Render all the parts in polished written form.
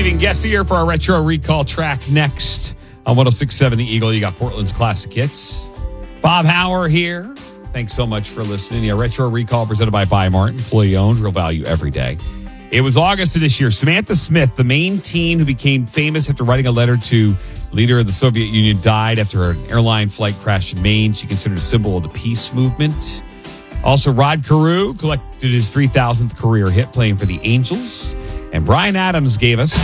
Stephen Gessie here for our Retro Recall track next on 106.7 The Eagle. You got Portland's classic hits. Bob Hauer here. Thanks so much for listening. Yeah, Retro Recall presented by Bi-Mart, employee owned, real value every day. It was August of this year. Samantha Smith, the main teen who became famous after writing a letter to the leader of the Soviet Union, died after an airline flight crashed in Maine. She considered a symbol of the peace movement. Also, Rod Carew collected his 3,000th career hit playing for the Angels. And Bryan Adams gave us...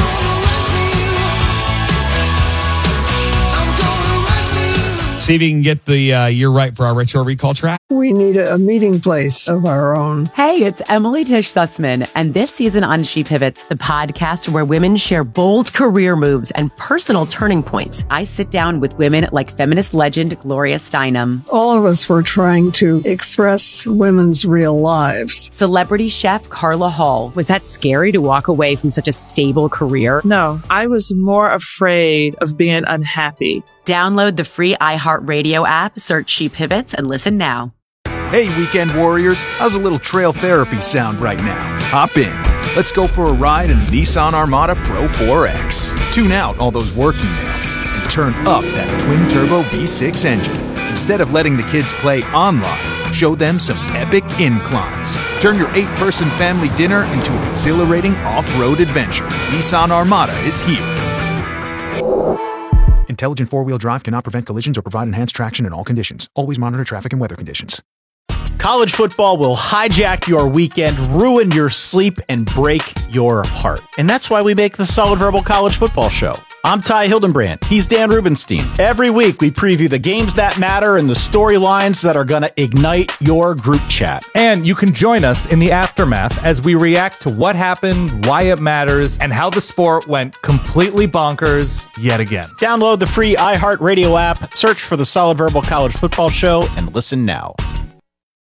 See if you can get the year right for our Retro Recall track. We need a meeting place of our own. Hey, it's Emily Tish Sussman, and this season on She Pivots, the podcast where women share bold career moves and personal turning points. I sit down with women like feminist legend Gloria Steinem. All of us were trying to express women's real lives. Celebrity chef Carla Hall. Was that scary to walk away from such a stable career? No, I was more afraid of being unhappy. Download the free iHeartRadio app, search She Pivots, and listen now. Hey, weekend warriors, how's a little trail therapy sound right now? Hop in. Let's go for a ride in the Nissan Armada Pro 4X. Tune out all those work emails and turn up that twin-turbo V6 engine. Instead of letting the kids play online, show them some epic inclines. Turn your 8-person family dinner into an exhilarating off-road adventure. Nissan Armada is here. Intelligent four-wheel drive cannot prevent collisions or provide enhanced traction in all conditions. Always monitor traffic and weather conditions. College football will hijack your weekend, ruin your sleep, and break your heart. And that's why we make the Solid Verbal College Football Show. I'm Ty Hildenbrand. He's Dan Rubenstein. Every week, we preview the games that matter and the storylines that are going to ignite your group chat. And you can join us in the aftermath as we react to what happened, why it matters, and how the sport went completely bonkers yet again. Download the free iHeartRadio app, search for the Solid Verbal College Football Show, and listen now.